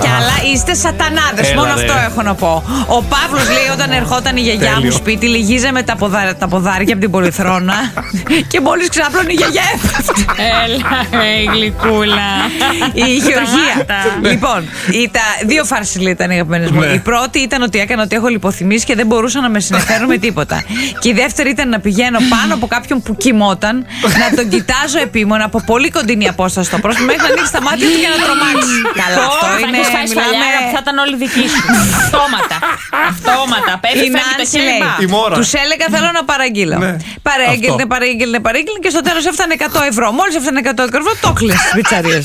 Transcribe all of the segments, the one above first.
κι άλλα, είστε σατανάδες. Μόνο αυτό έχω να πω. Ο Παύλος λέει όταν ερχόταν η γιαγιά μου σπίτι, λυγίζαμε τα ποδάρια από την πολυθρόνα και μόλις ξάπλωνε η γιαγιά έφτασε. Έλα, η γλυκούλα. Η Γεωργία. Λοιπόν, δύο φάρσεις ήταν οι αγαπημένες μου. Η πρώτη ήταν ότι έκανα ότι έχω λιποθυμήσει και δεν μπορούσα να με συνεφέρω με τίποτα. Και η δεύτερη ήταν να πηγαίνω πάνω από κάποιον που κοιμόταν, να τον κοιτάζω επίμονα από πολύ κοντινή απόσταση στο πρόσωπο μέχρι να ανοίξει τα μάτια του και να τρομάξει. Καλά, αυτό είναι. Θα ήταν όλοι δικοί σου. Αυτόματα. Πέφτει το χέρι. Τους έλεγα θέλω να παραγγείλω. Παρήγγειλε και στο τέλος έφτανε 100 ευρώ. Μόλις έφτανε 100 ευρώ, το κλείσει στις πιτσαρίες.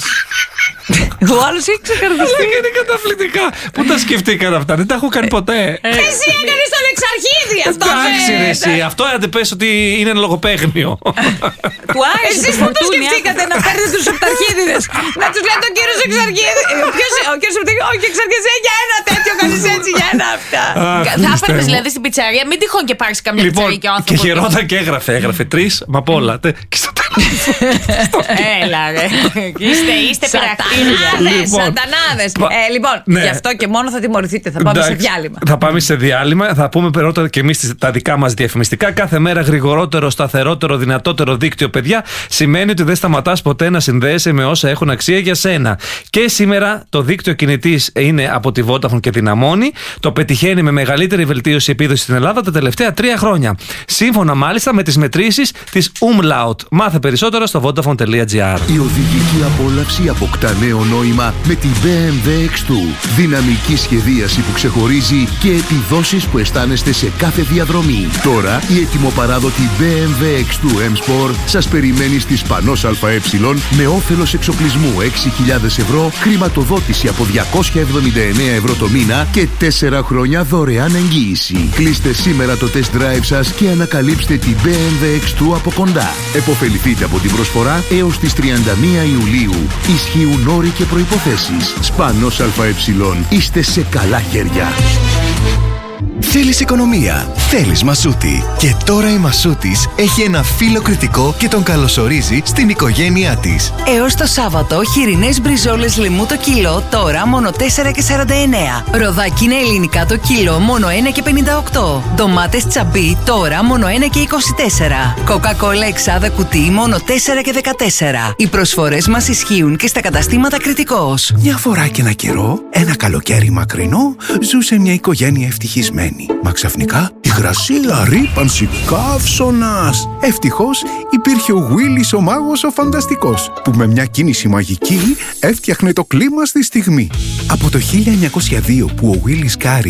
Ο άλλος έχει ξεκαρδιστεί. Είναι καταπληκτικά. Πού τα σκεφτήκαν αυτά, δεν τα έχω κάνει ποτέ. Εσύ έκανες τον εξαρχίδι αυτό. Εντάξει ρε εσύ, αυτό αν πες ότι είναι λογοπαίγνιο. Του άρεσε. Εσείς που το σκεφτήκατε να παίρνετε τους επταρχίδιδες, να τους λέτε ο κύριος εξαρχίδη. Ο κύριος εξαρχίδης για ένα τέτοιο κάνεις έτσι, για ένα αυτά. Θα έπαιρνες δηλαδή στην πιτσαρία, μην τυχόν και πάρεις καμιά πιτσαρία και ο άνθρωπος. Και χαιρόταν και έγραφε 3 μα απ' όλα. Και στο τέλος. Έλα ρε. Είστε πειρακτήρια. Σατανάδες. Λοιπόν, γι' αυτό και μόνο θα τιμωρηθείτε. Θα πάμε σε διάλειμμα. Θα πάμε σε διάλειμμα. Θα πούμε περισσότερα και εμείς τα δικά μας διαφημιστικά. Κάθε μέρα γρηγορότερο, σταθερότερο, δυνατότερο δίκτυο, παιδιά, σημαίνει ότι δεν σταματάς ποτέ να συνδέεσαι με όσα έχουν αξία για σένα. Και σήμερα το δίκτυο κινητής είναι από τη Vodafone και δυναμώνει. Το πετυχαίνει με μεγαλύτερη βελτίωση επίδοση στην Ελλάδα τα τελευταία 3 χρόνια. Σύμφωνα μάλιστα με τις μετρήσεις της Umlaut. Μάθε περισσότερα στο vodafone.gr. Η οδηγική απόλαυση αποκτά νέο νόημα με τη BMW X2. Δυναμική σχεδίαση που ξεχωρίζει και επιδόσεις που αισθάνεστε σε κάθε διαδρομή. Τώρα η ετοιμοπαράδοτη BMW X2 M-Sport σας περιμένει στη Σπανός ΑΕ με όφελος εξοπλισμού 6.000 ευρώ, χρηματοδότηση από 279 ευρώ το μήνα και 4 χρόνια δωρεάν εγγύηση. Κλείστε σήμερα το test drive σας και ανακαλύψτε την BMW X2 από κοντά. Εποφεληθείτε από την προσφορά έως τις 31 Ιουλίου. Ισχύουν όροι και προϋποθέσεις. Σπανός ΑΕ. Είστε σε καλά χέρια. Θέλεις οικονομία, θέλεις Μασούτη. Και τώρα η Μασούτης έχει ένα φύλλο κριτικό και τον καλωσορίζει στην οικογένειά της. Έως το Σάββατο, χοιρινές μπριζόλες λαιμού το κιλό, τώρα μόνο 4,49. Ροδάκι είναι ελληνικά το κιλό, μόνο 1,58. Ντομάτες τσαμπί, τώρα μόνο 1,24. Κοκακόλα εξάδα κουτί, μόνο 4,14. Οι προσφορές μας ισχύουν και στα καταστήματα Κριτικός. Μια φορά και ένα καιρό, ένα καλοκαίρι μακρινό, ζούσε μια οικογένεια ευτυχισμένη. Μα ξαφνικά υγρασία, ρύπανση, καύσωνας. Ευτυχώς υπήρχε ο Γουίλης ο μάγος ο φανταστικός, που με μια κίνηση μαγική έφτιαχνε το κλίμα στη στιγμή. Από το 1902 που ο Γουίλης Κάρι